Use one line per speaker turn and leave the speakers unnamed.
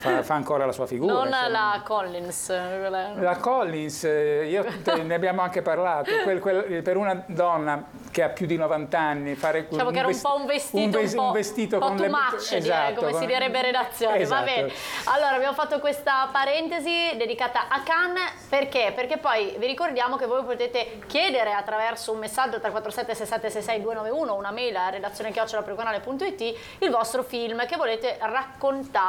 fa ancora la sua figura.
Non
insomma.
la Collins.
La Collins, ne abbiamo anche parlato, per una donna che ha più di 90 anni fare
diciamo che era un po' un vestito
con
too much,
esatto,
come si direbbe in redazione.
Esatto.
Va bene. Allora abbiamo fatto questa parentesi dedicata a Cannes, perché poi vi ricordiamo che voi potete chiedere attraverso un messaggio 347 6766 291, una mail a redazione@precanale.it, il vostro film che volete raccontare